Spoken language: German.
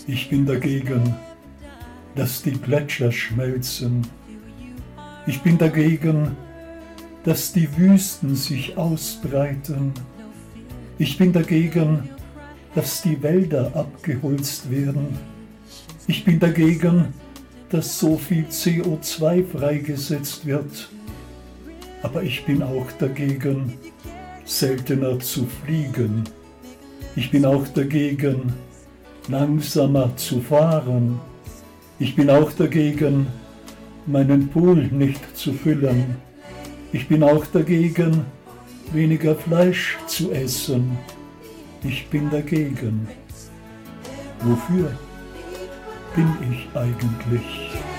Ich bin dagegen, dass die Gletscher schmelzen. Ich bin dagegen, dass die Wüsten sich ausbreiten. Ich bin dagegen, dass die Wälder abgeholzt werden. Ich bin dagegen, dass so viel CO2 freigesetzt wird. Aber ich bin auch dagegen, seltener zu fliegen. Ich bin auch dagegen, langsamer zu fahren. Ich bin auch dagegen, meinen Pool nicht zu füllen. Ich bin auch dagegen, weniger Fleisch zu essen. Ich bin dagegen. Wofür bin ich eigentlich?